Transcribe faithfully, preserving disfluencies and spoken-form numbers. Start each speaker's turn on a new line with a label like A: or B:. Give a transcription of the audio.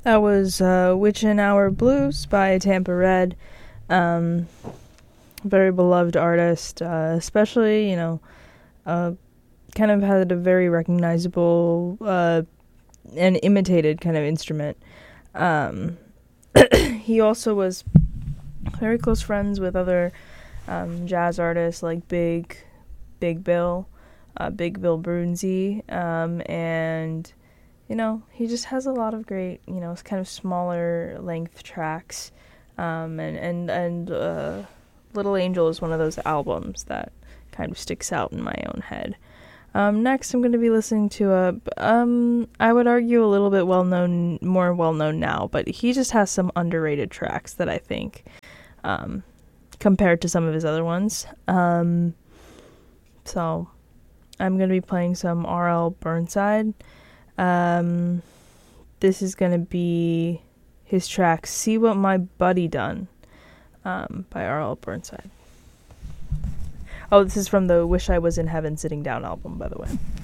A: That was uh, Witchin' Hour Blues by Tampa Red. Um, very beloved artist, uh, especially, you know, uh, kind of had a very recognizable uh, and imitated kind of instrument. Um, he also was very close friends with other um, jazz artists like Big, Big Bill, uh, Big Bill Broonzy, um, and you know, he just has a lot of great, you know, kind of smaller length tracks. Um, and, and, and, uh, Little Angel is one of those albums that kind of sticks out in my own head. Um, next I'm going to be listening to a, um, I would argue a little bit well known, more well known now, but he just has some underrated tracks that I think, um, compared to some of his other ones. Um, so I'm going to be playing some R L Burnside. Um, this is gonna be his track "See What My Buddy Done" um, by R L Burnside. Oh, this is from the "Wish I Was in Heaven Sitting Down" album, by the way.